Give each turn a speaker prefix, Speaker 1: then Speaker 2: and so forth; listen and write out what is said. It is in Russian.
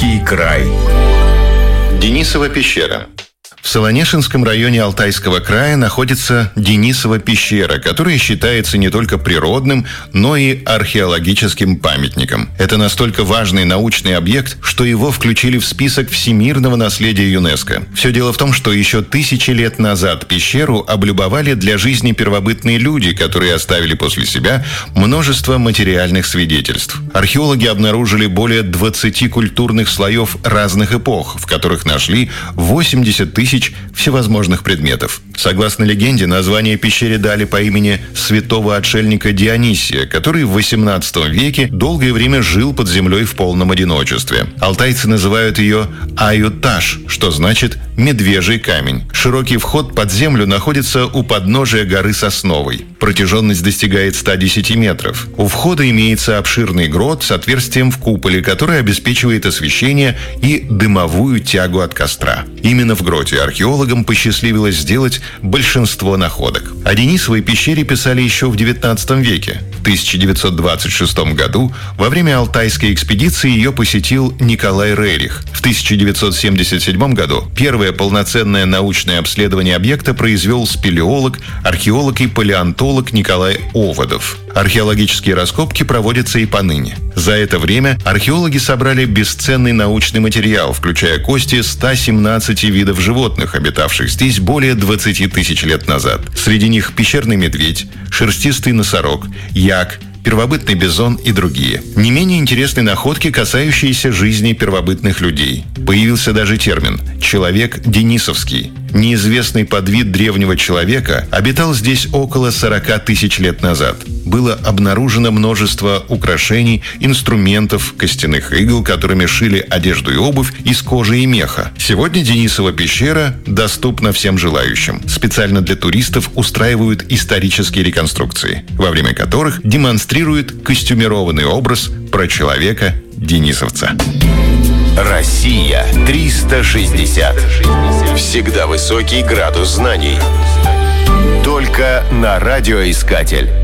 Speaker 1: Алтайский край.
Speaker 2: Денисова пещера. В Солонешинском районе Алтайского края находится Денисова пещера, которая считается не только природным, но и археологическим памятником. Это настолько важный научный объект, что его включили в список всемирного наследия ЮНЕСКо. Все дело в том, что еще тысячи лет назад пещеру облюбовали для жизни первобытные люди, которые оставили после себя множество материальных свидетельств. Археологи обнаружили более 20 культурных слоев разных эпох, в которых нашли 80 тысяч всевозможных предметов. Согласно легенде, название пещере дали по имени святого отшельника Дионисия, который в XVIII веке долгое время жил под землей в полном одиночестве. Алтайцы называют ее Аюташ, что значит «медвежий камень». Широкий вход под землю находится у подножия горы Сосновой. Протяженность достигает 110 метров. У входа имеется обширный грот с отверстием в куполе, который обеспечивает освещение и дымовую тягу от костра. Именно в гроте археологам посчастливилось сделать большинство находок. О Денисовой пещере писали еще в XIX веке. В 1926 году во время Алтайской экспедиции ее посетил Николай Рерих. В 1977 году первое полноценное научное обследование объекта произвел спелеолог, археолог и палеонтолог Николай Оводов. Археологические раскопки проводятся и поныне. За это время археологи собрали бесценный научный материал, включая кости 117 видов животных, обитавших здесь более 20 тысяч лет назад. Среди них пещерный медведь, шерстистый носорог, як, первобытный бизон и другие. Не менее интересны находки, касающиеся жизни первобытных людей. Появился даже термин «человек денисовский». Неизвестный подвид древнего человека обитал здесь около 40 тысяч лет назад. Было обнаружено множество украшений, инструментов, костяных игл, которыми шили одежду и обувь из кожи и меха. Сегодня Денисова пещера доступна всем желающим. Специально для туристов устраивают исторические реконструкции, во время которых демонстрируют костюмированный образ прачеловека денисовца.
Speaker 1: Россия 360. Всегда высокий градус знаний. Только на радиоискатель.